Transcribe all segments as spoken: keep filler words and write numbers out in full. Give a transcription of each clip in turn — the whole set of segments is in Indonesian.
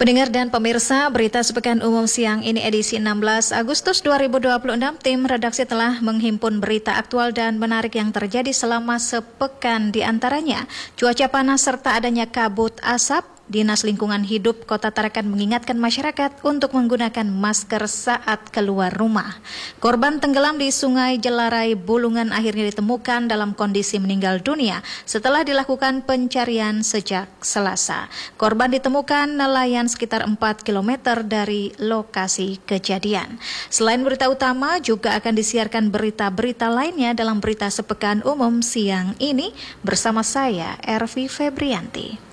Pendengar dan pemirsa, berita sepekan umum siang ini edisi enam belas Agustus dua ribu dua puluh enam, tim redaksi telah menghimpun berita aktual dan menarik yang terjadi selama sepekan, di antaranya cuaca panas serta adanya kabut asap. Dinas Lingkungan Hidup Kota Tarakan mengingatkan masyarakat untuk menggunakan masker saat keluar rumah. Korban tenggelam di Sungai Jelarai Bulungan akhirnya ditemukan dalam kondisi meninggal dunia setelah dilakukan pencarian sejak Selasa. Korban ditemukan nelayan sekitar empat kilometer dari lokasi kejadian. Selain berita utama, juga akan disiarkan berita-berita lainnya dalam berita sepekan umum siang ini bersama saya, Ervi Febrianti.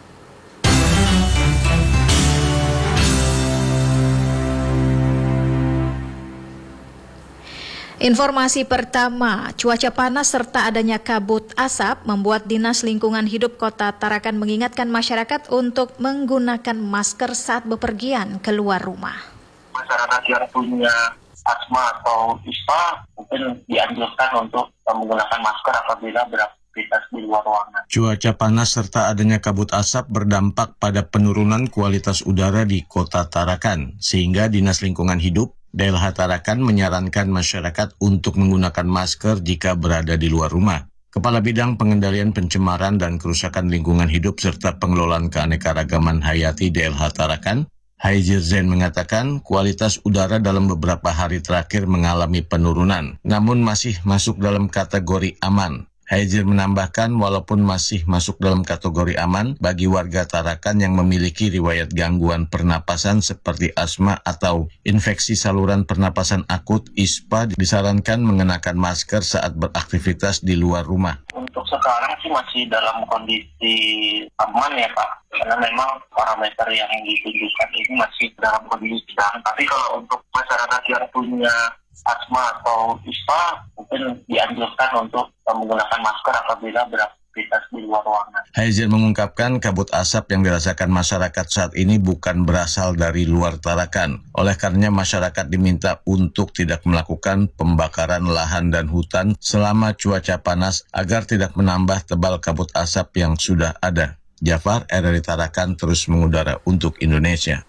Informasi pertama, cuaca panas serta adanya kabut asap membuat Dinas Lingkungan Hidup Kota Tarakan mengingatkan masyarakat untuk menggunakan masker saat bepergian keluar rumah. Masyarakat yang punya asma atau ispa mungkin dianjurkan untuk menggunakan masker apabila beraktivitas di luar ruangan. Cuaca panas serta adanya kabut asap berdampak pada penurunan kualitas udara di Kota Tarakan, sehingga Dinas Lingkungan Hidup D L H Tarakan menyarankan masyarakat untuk menggunakan masker jika berada di luar rumah. Kepala Bidang Pengendalian Pencemaran dan Kerusakan Lingkungan Hidup serta Pengelolaan Keanekaragaman Hayati D L H Tarakan, Haizir Zain mengatakan kualitas udara dalam beberapa hari terakhir mengalami penurunan, namun masih masuk dalam kategori aman. Haizir menambahkan walaupun masih masuk dalam kategori aman bagi warga Tarakan yang memiliki riwayat gangguan pernapasan seperti asma atau infeksi saluran pernapasan akut (ispa), disarankan mengenakan masker saat beraktivitas di luar rumah. Untuk sekarang sih masih dalam kondisi aman ya Pak, karena memang parameter yang ditunjukkan ini masih dalam kondisi sedang. Tapi kalau untuk masyarakat yang punya asma atau ispa mungkin dianjurkan untuk menggunakan masker apabila beraktivitas di luar ruangan. Haizir mengungkapkan kabut asap yang dirasakan masyarakat saat ini bukan berasal dari luar Tarakan. Oleh karenanya masyarakat diminta untuk tidak melakukan pembakaran lahan dan hutan selama cuaca panas agar tidak menambah tebal kabut asap yang sudah ada. Jafar, R R I Tarakan terus mengudara untuk Indonesia.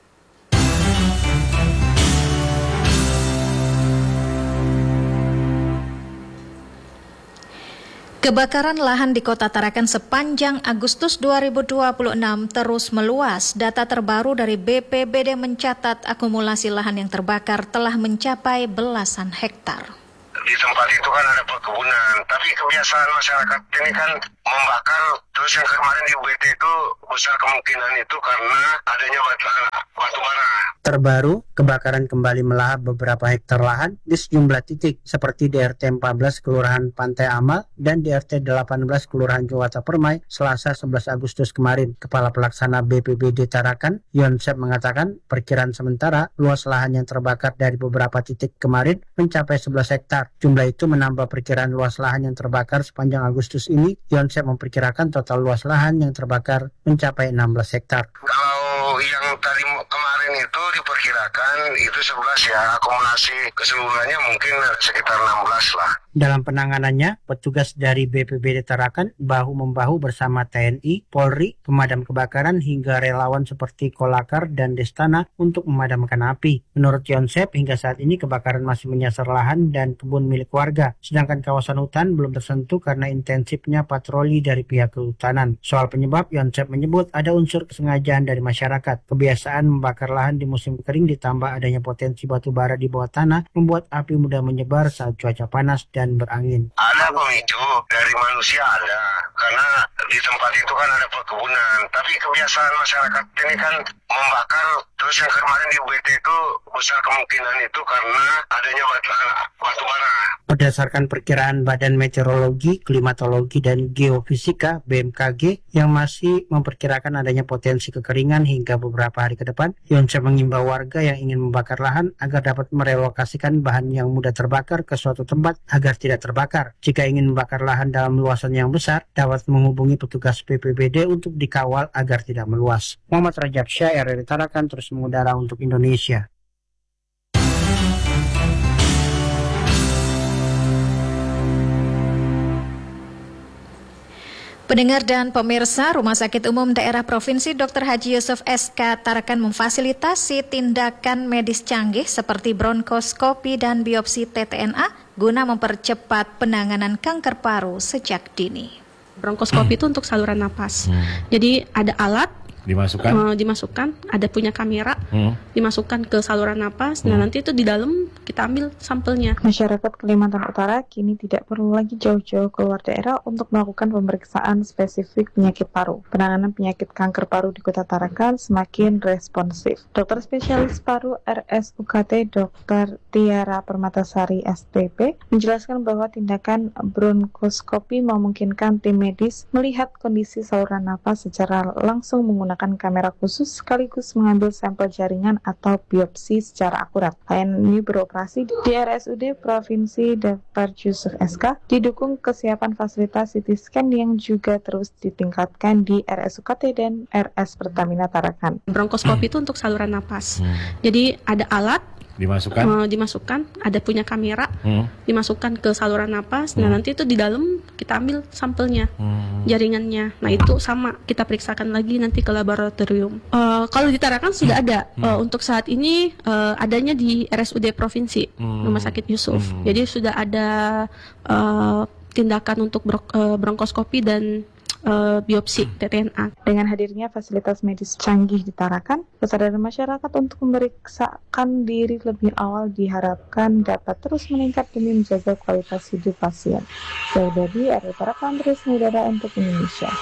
Kebakaran lahan di Kota Tarakan sepanjang Agustus dua ribu dua puluh enam terus meluas. Data terbaru dari B P B D mencatat akumulasi lahan yang terbakar telah mencapai belasan hektar. Di tempat itu kan ada perkebunan, tapi kebiasaan masyarakat ini kan membakar. Terus yang kemarin di U B T itu besar kemungkinan itu karena adanya batu, batu bara. Terbaru, kebakaran kembali melahap beberapa hektar lahan di sejumlah titik seperti di R T empat belas Kelurahan Pantai Amal dan di R T delapan belas Kelurahan Jawata Permai Selasa sebelas Agustus kemarin. Kepala Pelaksana B P B D Tarakan, Yonsep mengatakan perkiraan sementara luas lahan yang terbakar dari beberapa titik kemarin mencapai sebelas hektar. Jumlah itu menambah perkiraan luas lahan yang terbakar sepanjang Agustus ini. Yonsep memperkirakan total luas lahan yang terbakar mencapai enam belas hektar. Kalau yang tadi kemarin itu diperkirakan itu sebelas ya, akumulasi keseluruhannya mungkin sekitar enam belas lah. Dalam penanganannya, petugas dari B P B D Tarakan bahu-membahu bersama T N I, Polri, pemadam kebakaran hingga relawan seperti Kolakar dan Destana untuk memadamkan api. Menurut Yonsep, hingga saat ini kebakaran masih menyasar lahan dan kebun milik warga, sedangkan kawasan hutan belum tersentuh karena intensifnya patroli dari pihak kehutanan. Soal penyebab, Yonsep menyebut ada unsur kesengajaan dari masyarakat. Kebiasaan membakar lahan di musim kering ditambah adanya potensi batu bara di bawah tanah membuat api mudah menyebar saat cuaca panas dan berangin. Ada pemicu dari manusia ada, karena di tempat itu kan ada perkebunan. Tapi kebiasaan masyarakat ini kan membakar. Terus yang kemarin di U B T itu besar kemungkinan itu karena adanya batu, batu bara. Berdasarkan perkiraan Badan Meteorologi, Klimatologi, dan Geofisika B M K G yang masih memperkirakan adanya potensi kekeringan hingga beberapa hari ke depan, Yonsep mengimbau warga yang ingin membakar lahan agar dapat merelokasikan bahan yang mudah terbakar ke suatu tempat agar tidak terbakar. Jika ingin membakar lahan dalam luasan yang besar, dapat menghubungi petugas B P B D untuk dikawal agar tidak meluas. Muhammad Rajab Syah, R R I Tarakan terus mengudara untuk Indonesia. Pendengar dan pemirsa, Rumah Sakit Umum Daerah Provinsi Doktor Haji Yusuf S K Tarakan memfasilitasi tindakan medis canggih seperti bronkoskopi dan biopsi T T N A guna mempercepat penanganan kanker paru sejak dini. Bronkoskopi hmm. itu untuk saluran napas. Hmm. Jadi ada alat dimasukkan, uh, dimasukkan, ada punya kamera, hmm. dimasukkan ke saluran napas. Hmm. Nah nanti itu di dalam kita ambil sampelnya. Masyarakat Kalimantan Utara kini tidak perlu lagi jauh-jauh keluar daerah untuk melakukan pemeriksaan spesifik penyakit paru. Penanganan penyakit kanker paru di Kota Tarakan semakin responsif. Dokter spesialis paru R S U K T Dokter Tiara Permatasari S P P menjelaskan bahwa tindakan bronkoskopi memungkinkan tim medis melihat kondisi saluran napas secara langsung menggunakan kamera khusus sekaligus mengambil sampel jaringan atau biopsi secara akurat. Layanan ini beroperasi di R S U D Provinsi Doktor Yusuf S K, didukung kesiapan fasilitas C T scan yang juga terus ditingkatkan di R S U K T dan R S Pertamina Tarakan. Bronkoskopi hmm. itu untuk saluran napas. Hmm. Jadi ada alat dimasukkan, uh, dimasukkan, ada punya kamera, hmm. dimasukkan ke saluran napas. Hmm. Nah nanti itu di dalam kita ambil sampelnya, hmm. jaringannya. Nah itu sama kita periksakan lagi nanti ke laboratorium. Uh, kalau di Tarakan sudah ada hmm. uh, untuk saat ini uh, adanya di R S U D Provinsi hmm. Rumah Sakit Yusuf. Hmm. Jadi sudah ada uh, tindakan untuk bro- uh, bronkoskopi dan Uh, biopsi T T N A. Dengan hadirnya fasilitas medis canggih di Tarakan, kesadaran masyarakat untuk memeriksakan diri lebih awal diharapkan dapat terus meningkat demi menjaga kualitas hidup pasien. Saya dari R R Tarakan, Terus Udara untuk Indonesia.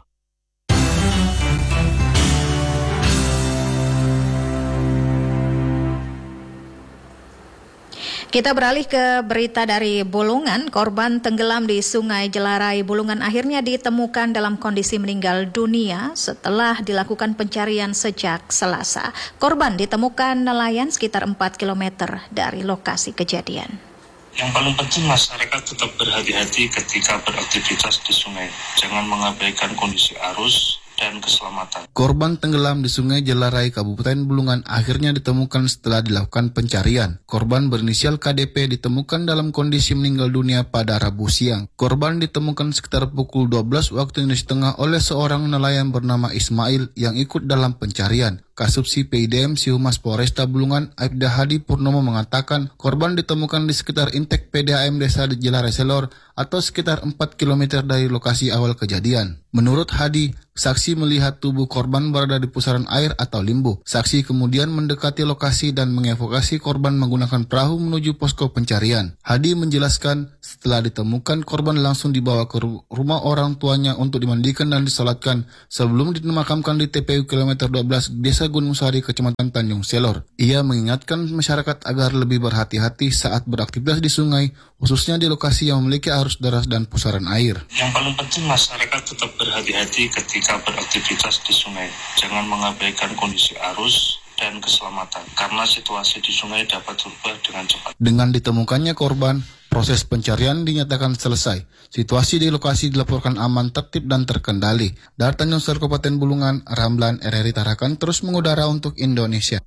Kita beralih ke berita dari Bulungan. Korban tenggelam di Sungai Jelarai Bulungan akhirnya ditemukan dalam kondisi meninggal dunia setelah dilakukan pencarian sejak Selasa. Korban ditemukan nelayan sekitar empat kilometer dari lokasi kejadian. Yang paling penting masyarakat tetap berhati-hati ketika beraktivitas di sungai. Jangan mengabaikan kondisi arus dan keselamatan. Korban tenggelam di Sungai Jelarai, Kabupaten Bulungan akhirnya ditemukan setelah dilakukan pencarian. Korban berinisial K D P ditemukan dalam kondisi meninggal dunia pada Rabu siang. Korban ditemukan sekitar pukul dua belas waktu Indonesia Tengah oleh seorang nelayan bernama Ismail yang ikut dalam pencarian. Kasubsi P I D M Sihumas Polresta Bulungan, Aibda Hadi Purnomo mengatakan korban ditemukan di sekitar Intek P D A M Desa Jelarai Selor atau sekitar empat kilometer dari lokasi awal kejadian. Menurut Hadi, saksi melihat tubuh korban berada di pusaran air atau limbo. Saksi kemudian mendekati lokasi dan mengevakuasi korban menggunakan perahu menuju posko pencarian. Hadi menjelaskan setelah ditemukan korban langsung dibawa ke rumah orang tuanya untuk dimandikan dan disolatkan sebelum dimakamkan di T P U kilometer dua belas Desa Gunung Sari, Kecamatan Tanjung Selor. Ia mengingatkan masyarakat agar lebih berhati-hati saat beraktivitas di sungai, khususnya di lokasi yang memiliki arus deras dan pusaran air. Yang paling penting masyarakat tetap berhati-hati ketika beraktivitas di sungai. Jangan mengabaikan kondisi arus dan keselamatan, karena situasi di sungai dapat berubah dengan cepat. Dengan ditemukannya korban, proses pencarian dinyatakan selesai. Situasi di lokasi dilaporkan aman, tertib, dan terkendali. Dari Tanjung Selor, Kabupaten Bulungan, Ramlan, R R I Tarakan terus mengudara untuk Indonesia.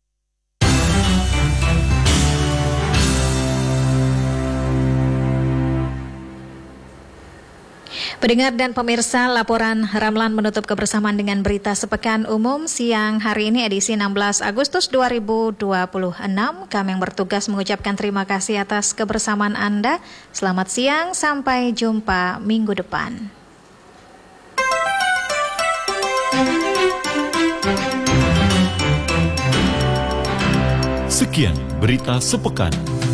Pendengar dan pemirsa, laporan Ramlan menutup kebersamaan dengan berita sepekan umum siang hari ini edisi enam belas Agustus dua ribu dua puluh enam. Kami yang bertugas mengucapkan terima kasih atas kebersamaan Anda. Selamat siang, sampai jumpa minggu depan. Sekian berita sepekan.